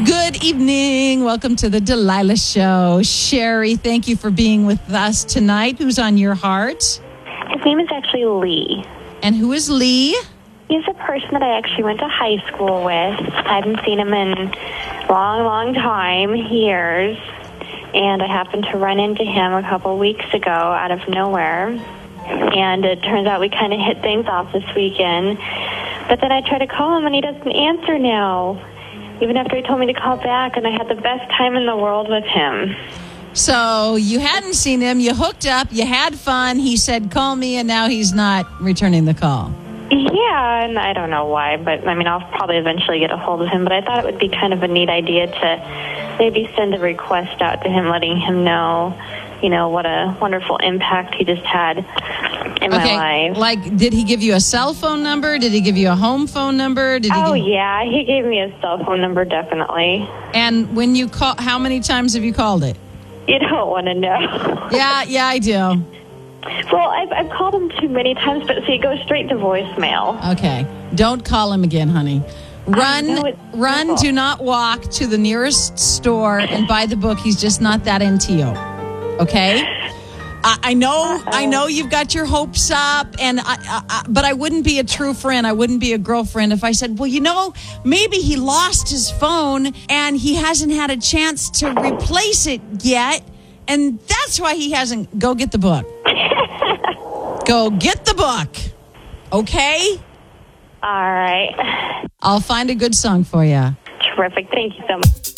Good evening. Welcome to the Delilah Show. Sherry, thank you for being with us tonight. Who's on your heart? His name is actually Lee. And who is Lee? He's a person that I actually went to high school with. I hadn't seen him in long time, years. And I happened to run into him a couple weeks ago out of nowhere. And it turns out we kind of hit things off this weekend. But then I try to call him and he doesn't answer now. Even after he told me to call back, and I had the best time in the world with him. So you hadn't seen him, you hooked up, you had fun, he said, call me, and now he's not returning the call. Yeah, and I don't know why, but I mean, I'll probably eventually get a hold of him, but I thought it would be kind of a neat idea to maybe send a request out to him, letting him know, you know, what a wonderful impact he just had in my life. Like, did he give you a cell phone number? Did he give you a home phone number? Yeah, he gave me a cell phone number, definitely. And when you call, how many times have you called it? You don't want to know. Yeah, I do. Well, I've called him too many times, but see, it goes straight to voicemail. Okay. Don't call him again, honey. Run, do not walk to the nearest store and buy the book. He's just not that into you. Okay? I know you've got your hopes up, and but I wouldn't be a true friend. I wouldn't be a girlfriend if I said, well, you know, maybe he lost his phone and he hasn't had a chance to replace it yet, and that's why he hasn't. Go get the book. Go get the book. Okay? All right. I'll find a good song for you. Terrific. Thank you so much.